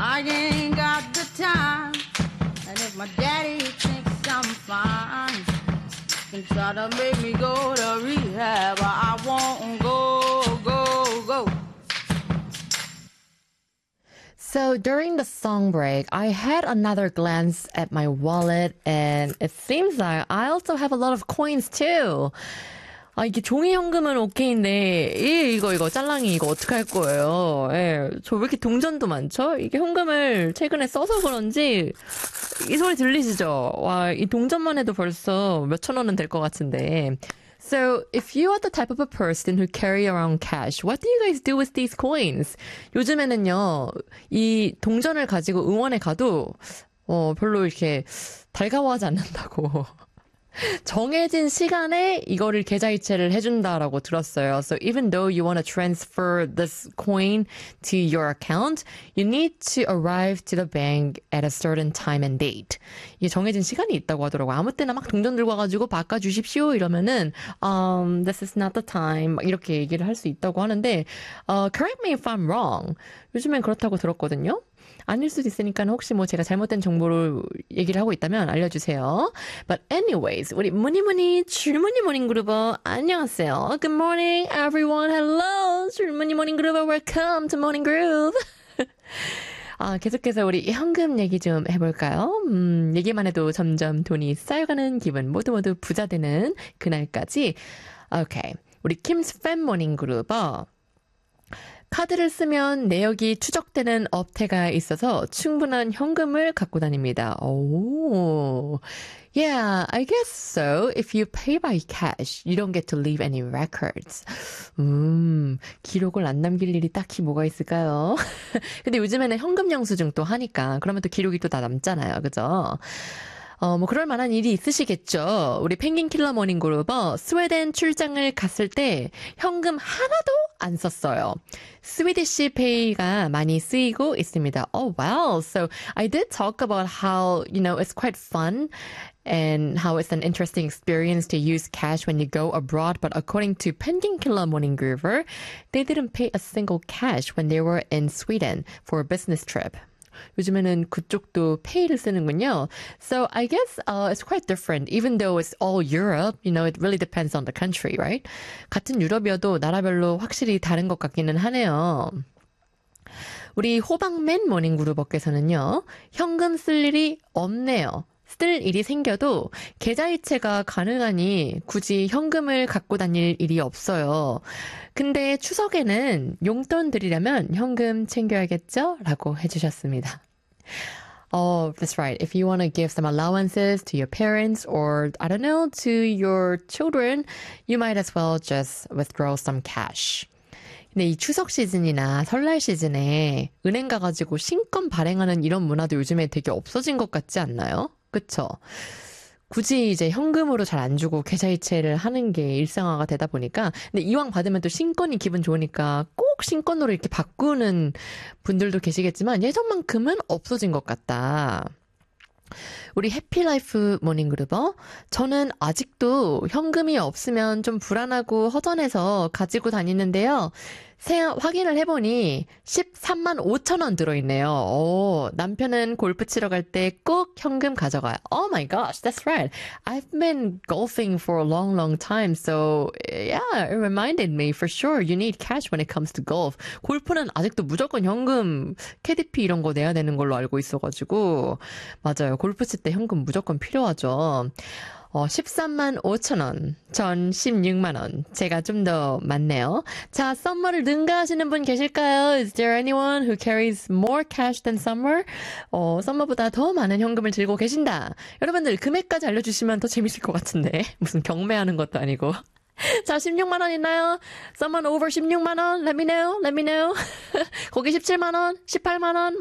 I ain't got the time. And if my daddy thinks I'm fine, he can try to make me go to rehab, but I won't go. So during the song break, I had another glance at my wallet and it seems like I also have a lot of coins too. 아, 이게 종이 현금은 오케이인데, 이거, 짤랑이, 이거 어떡할 거예요? 예, 저 왜 이렇게 동전도 많죠? 이게 현금을 최근에 써서 그런지, 이 소리 들리시죠? 와, 이 동전만 해도 벌써 몇천 원은 될 것 같은데. So, if you are the type of a person who carry around cash, what do you guys do with these coins? 요즘에는요, 이 동전을 가지고 응원에 가도, 별로 이렇게 달가워하지 않는다고. 정해진 시간에 이거를 계좌이체를 해준다라고 들었어요. So even though you want to transfer this coin to your account, you need to arrive to the bank at a certain time and date. 이게 정해진 시간이 있다고 하더라고요. 아무 때나 막 동전 들고 와가지고 바꿔주십시오 이러면은 this is not the time 이렇게 얘기를 할 수 있다고 하는데 correct me if I'm wrong. 요즘엔 그렇다고 들었거든요. 아닐 수도 있으니까 혹시 뭐 제가 잘못된 정보를 얘기를 하고 있다면 알려주세요. But anyways, 우리 무니무니 줄무니 모닝 그루버 안녕하세요. Good morning everyone. Hello. 줄무니 모닝 그루버 welcome to Morning Groove. 계속해서 우리 현금 얘기 좀 해볼까요? 얘기만 해도 점점 돈이 쌓여가는 기분 모두 부자 되는 그날까지. Okay. 우리 킴스 팬 모닝 그루버 카드를 쓰면 내역이 추적되는 업태가 있어서 충분한 현금을 갖고 다닙니다. 오, yeah, I guess so. If you pay by cash, you don't get to leave any records. 기록을 안 남길 일이 딱히 뭐가 있을까요? 근데 요즘에는 현금 영수증 또 하니까 그러면 또 기록이 또 다 남잖아요. 그죠? 뭐 그럴 만한 일이 있으시겠죠. 우리 펭귄 킬러 모닝 그루버 스웨덴 출장을 갔을 때 현금 하나도 안 썼어요. 스위디시 페이가 많이 쓰이고 있습니다. Oh wow. So I did talk about how, it's quite fun and how it's an interesting experience to use cash when you go abroad. But according to Penguin Killer Morning Groover, they didn't pay a single cash when they were in Sweden for a business trip. 요즘에는 그쪽도 페이를 쓰는군요. So I guess it's quite different. Even though it's all Europe, it really depends on the country, right? 같은 유럽이어도 나라별로 확실히 다른 것 같기는 하네요. 우리 호박맨 모닝그룹업께서는요. 현금 쓸 일이 없네요. 쓸 일이 생겨도 계좌이체가 가능하니 굳이 현금을 갖고 다닐 일이 없어요. 근데 추석에는 용돈 드리려면 현금 챙겨야겠죠? 라고 해주셨습니다. Oh, that's right. If you want to give some allowances to your parents or, I don't know, to your children, you might as well just withdraw some cash. 근데 이 추석 시즌이나 설날 시즌에 은행 가가지고 신권 발행하는 이런 문화도 요즘에 되게 없어진 것 같지 않나요? 그쵸? 굳이 이제 현금으로 잘 안 주고 계좌이체를 하는 게 일상화가 되다 보니까 근데 이왕 받으면 또 신권이 기분 좋으니까 꼭 신권으로 이렇게 바꾸는 분들도 계시겠지만 예전만큼은 없어진 것 같다. 우리 해피라이프 모닝그룹어 저는 아직도 현금이 없으면 좀 불안하고 허전해서 가지고 다니는데요. 확인을 해보니 13만 5천 원 들어있네요. 남편은 골프 치러 갈 때 꼭 현금 가져가요. Oh my gosh, that's right. I've been golfing for a long time, so yeah, it reminded me for sure you need cash when it comes to golf. 골프는 아직도 무조건 현금, KDP 이런 거 내야 되는 걸로 알고 있어가지고 맞아요. 골프 칠 때 현금 무조건 필요하죠. 13만 5천 원, 전 16만 원. 제가 좀 더 많네요. 자, 썸머를 능가하시는 분 계실까요? Is there anyone who carries more cash than Summer? 썸머보다 더 많은 현금을 들고 계신다. 여러분들 금액까지 알려주시면 더 재밌을 것 같은데. 무슨 경매하는 것도 아니고. 자, 16만 원 있나요? Someone over 16만 원? Let me know. 거기 17만 원? 18만 원?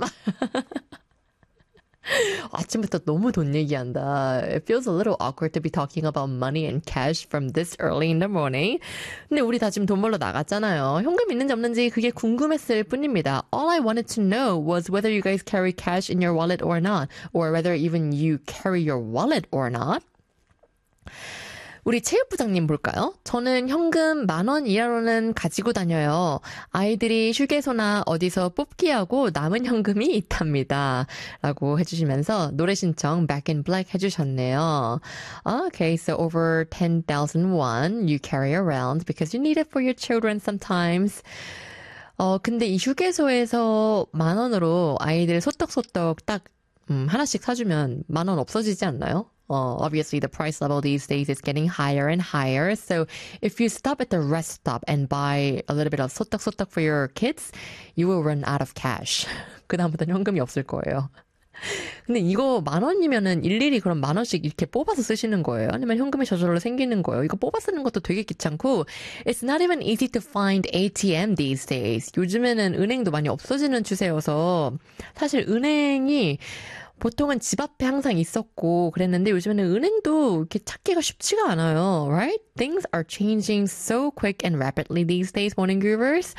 아침부터 너무 돈 얘기한다. It feels a little awkward to be talking about money and cash from this early in the morning. 근데 우리 다 지금 돈 벌러 나갔잖아요. 현금 있는지 없는지 그게 궁금했을 뿐입니다. All I wanted to know was whether you guys carry cash in your wallet or not. Or whether even you carry your wallet or not. 우리 체육부장님 볼까요? 저는 현금 10,000원 이하로는 가지고 다녀요. 아이들이 휴게소나 어디서 뽑기하고 남은 현금이 있답니다. 라고 해주시면서 노래 신청 Back in Black 해주셨네요. Okay, so over 10,000 won you carry around because you need it for your children sometimes. 근데 이 휴게소에서 10,000원으로 아이들 소떡소떡 딱 하나씩 사주면 10,000원 없어지지 않나요? Obviously, the price level these days is getting higher and higher. So if you stop at the rest stop and buy a little bit of 소떡소떡 for your kids, you will run out of cash. 그다음부터는 현금이 없을 거예요. 근데 이거 10,000원이면은 일일이 그럼 10,000원씩 이렇게 뽑아서 쓰시는 거예요? 아니면 현금이 저절로 생기는 거예요? 이거 뽑아 쓰는 것도 되게 귀찮고 It's not even easy to find ATM these days. 요즘에는 은행도 많이 없어지는 추세여서 사실 은행이 보통은 집 앞에 항상 있었고 그랬는데 요즘에는 은행도 이렇게 찾기가 쉽지가 않아요. Right? Things are changing so quick and rapidly these days, morning groovers.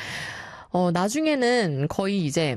나중에는 거의 이제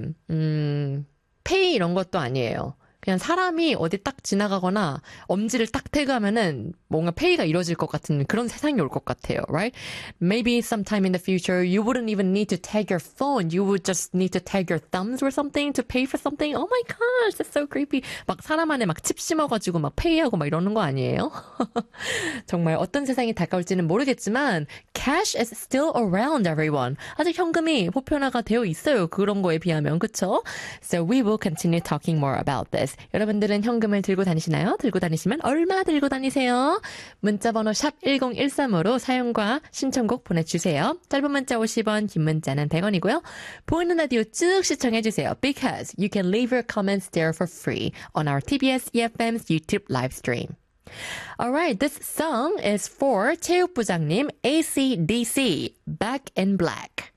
페이 이런 것도 아니에요. 그냥 사람이 어디 딱 지나가거나 엄지를 딱 태그하면은 뭔가 페이가 이루어질 것 같은 그런 세상이 올 것 같아요. Right? Maybe sometime in the future you wouldn't even need to tag your phone. You would just need to tag your thumbs or something to pay for something. Oh my gosh, that's so creepy. 막 사람 안에 막 칩 심어가지고 막 페이하고 막 이러는 거 아니에요? 정말 어떤 세상이 다가올지는 모르겠지만 cash is still around everyone. 아직 현금이 보편화가 되어 있어요. 그런 거에 비하면. 그쵸? So we will continue talking more about this. 여러분들은 현금을 들고 다니시나요? 들고 다니시면 얼마 들고 다니세요? 문자번호 샵 1013으로 사연과 신청곡 보내주세요. 짧은 문자 50원, 긴 문자는 100원이고요. 보이는 라디오 쭉 시청해주세요. Because you can leave your comments there for free on our TBS EFM's YouTube live stream. Alright, this song is for 체육부장님 AC/DC, Back in Black.